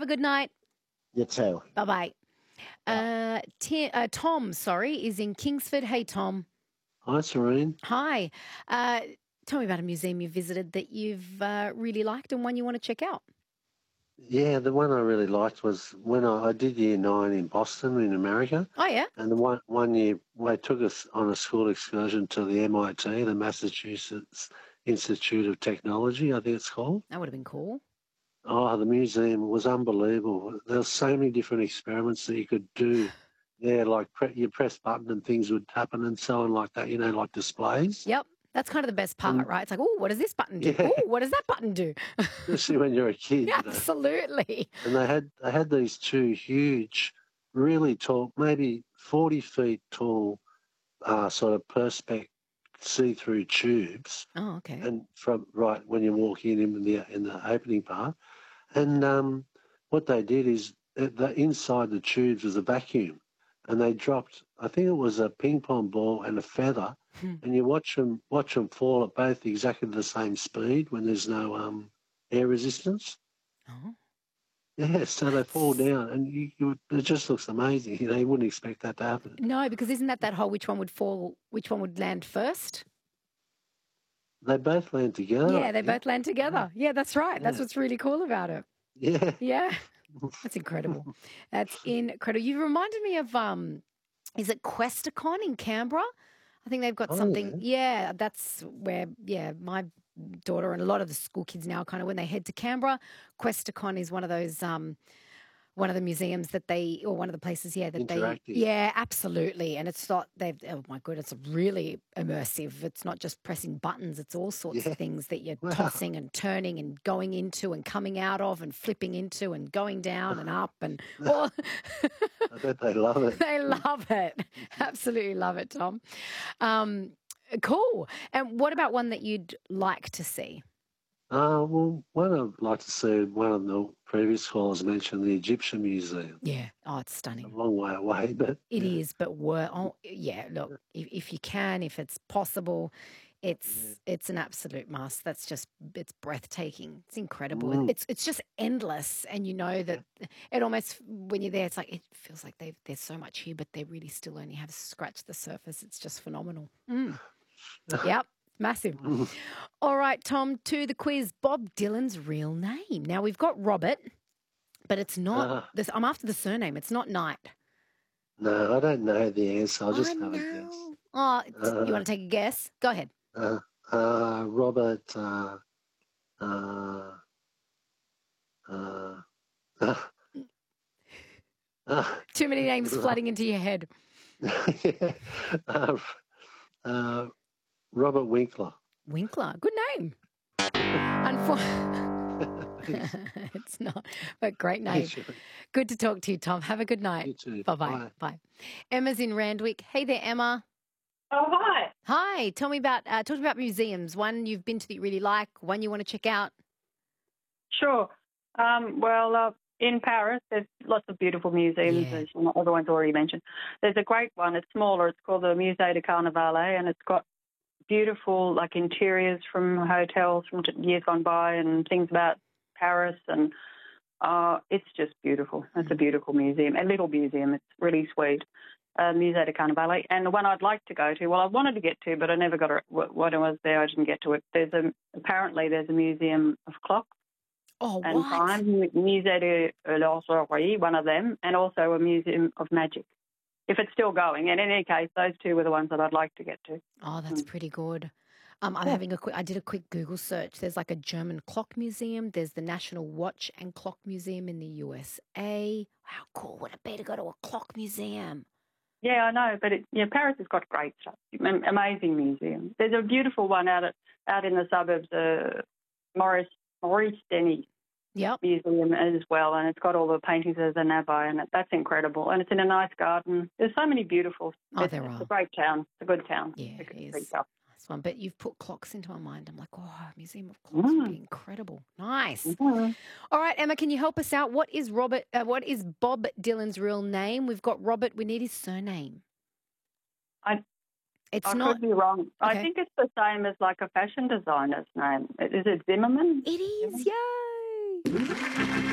a good night. You too. Bye-bye. Tom, is in Kingsford. Hey, Tom. Hi, Serene. Hi. Tell me about a museum you visited that you've really liked and one you want to check out. Yeah, the one I really liked was when I did year 9 in Boston in America. Oh, yeah? And the one year they took us on a school excursion to the MIT, the Massachusetts Institute of Technology, I think it's called. That would have been cool. Oh, the museum was unbelievable. There were so many different experiments that you could do there, like you press button and things would happen and so on like that, like displays. Yep. That's kind of the best part, And right? It's like, oh, what does this button do? yeah, Oh, what does that button do? especially when you're a kid, Absolutely. And they had these two huge, really tall, maybe 40 feet tall, sort of perspex see-through tubes, Oh, okay. and from right when you walk in the opening part, and what they did is inside the tubes was a vacuum, and they dropped, I think it was a ping pong ball and a feather, and you watch them fall at both exactly the same speed when there's no air resistance. Oh. Yeah, so they fall down, and it just looks amazing. You wouldn't expect that to happen. No, because isn't that whole which one would fall, which one would land first? They both land together. Yeah, they both land together. Yeah, that's right. That's Yeah. what's really cool about it. Yeah. Yeah. That's incredible. That's incredible. You reminded me of is it Questacon in Canberra? I think they've got something. Yeah, that's where my daughter and a lot of the school kids now kind of when they head to Canberra, Questacon is one of those one of the museums that one of the places, Interactive. absolutely. And it's not, oh my God, it's really immersive. It's not just pressing buttons. It's all sorts of things that you're tossing and turning and going into and coming out of and flipping into and going down and up and all. I bet they love it. They love it. Absolutely love it, Tom. Cool. And what about one that you'd like to see? Well, one I'd like to see, one of the previous callers mentioned the Egyptian Museum. Yeah. Oh, it's stunning. A long way away, but it is. But look, if you can, if it's possible, it's an absolute must. It's breathtaking. It's incredible. It's just endless, and you know that it almost when you're there, it's like it feels like there's so much here, but they really still only have scratched the surface. It's just phenomenal. Yep. Massive. All right, Tom, to the quiz. Bob Dylan's real name. Now, we've got Robert, but it's not. I'm after the surname. It's not Knight. No, I don't know the answer. I'll just have a guess. Oh, you want to take a guess? Go ahead. Robert. Too many names flooding into your head. Robert Winkler. Winkler. Good name. It's not, but great name. Good to talk to you, Tom. Have a good night. You too. Bye-bye. Bye. Emma's in Randwick. Hey there, Emma. Oh, hi. Hi. Tell me about museums. One you've been to that you really like, one you want to check out. Sure. In Paris, there's lots of beautiful museums, as everyone's already mentioned. There's a great one. It's smaller. It's called the Musée de Carnavalet, and it's got beautiful, interiors from hotels from years gone by and things about Paris, and it's just beautiful. It's a beautiful museum, a little museum. It's really sweet. Musée de Carnavalet. And the one I'd like to go to, I wanted to get to, but I never got it. When I was there, I didn't get to it. Apparently there's a museum of clocks. Oh, and what? Time, Musée de l'Horlogerie, one of them, and also a museum of magic, if it's still going. And in any case, those two were the ones that I'd like to get to. Oh, that's pretty good. I did a quick Google search. There's a German clock museum. There's the National Watch and Clock Museum in the USA. How cool would it be to go to a clock museum? Yeah, I know, but Paris has got great stuff. Amazing museums. There's a beautiful one out in the suburbs, Maurice Denny Museum as well, and it's got all the paintings of the Nabais, and that's incredible. And it's in a nice garden. There's so many beautiful. Oh, it's a great town. It's a good town. Yeah, it is. Nice one. But you've put clocks into my mind. I'm like, Museum of Clocks would be incredible. Nice. All right, Emma, can you help us out? What is Bob Dylan's real name? We've got Robert. We need his surname. I could be wrong. Okay. I think it's the same as a fashion designer's name. Is it Zimmerman? It is. Yay!